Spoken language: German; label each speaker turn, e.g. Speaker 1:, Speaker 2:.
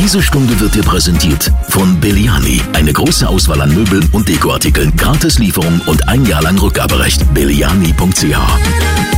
Speaker 1: Diese Stunde wird dir präsentiert von Belliani. Eine große Auswahl an Möbeln und Dekoartikeln. Gratislieferung und 1 Jahr lang Rückgaberecht. Belliani.ch